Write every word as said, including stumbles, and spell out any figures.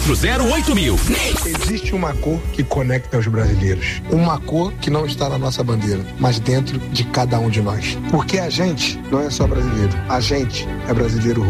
zero oito mil. Existe uma cor que conecta os brasileiros. Uma cor que não está na nossa bandeira, mas dentro de cada um de nós. Porque a gente não é só brasileiro. A gente é brasileiro